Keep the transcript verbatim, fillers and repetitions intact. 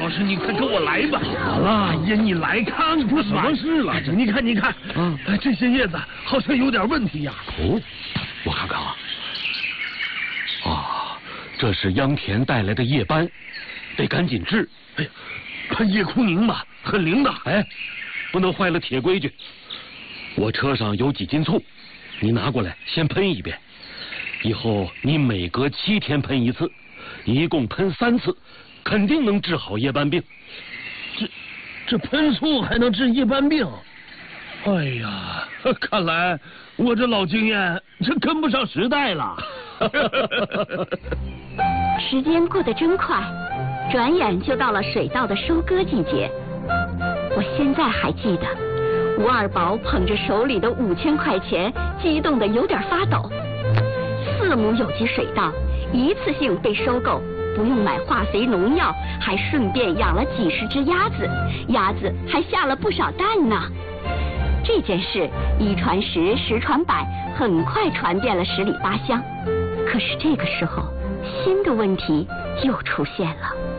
老师，你快跟我来吧！ 咋了？ 哎呀，你来看看吧！ 什么事了？这你看，你看， 啊， 这些叶子好像有点问题呀。 哦，我看看啊。啊，这是秧田带来的叶斑，得赶紧治。 哎呀，喷叶枯宁吧，很灵的。 哎，不能坏了铁规矩。我车上有几斤醋，你拿过来先喷一遍。以后你每隔七天喷一次，一共喷三次，肯定能治好叶斑病。 这这喷醋还能治叶斑病？哎呀，看来我这老经验这跟不上时代了。 时间过得真快，转眼就到了水稻的收割季节。我现在还记得，吴二宝捧着手里的五千块钱，激动得有点发抖。四亩有机水稻一次性被收购，不用买化肥农药，还顺便养了几十只鸭子，鸭子还下了不少蛋呢。这件事一传十，十传百，很快传遍了十里八乡。可是这个时候，新的问题又出现了。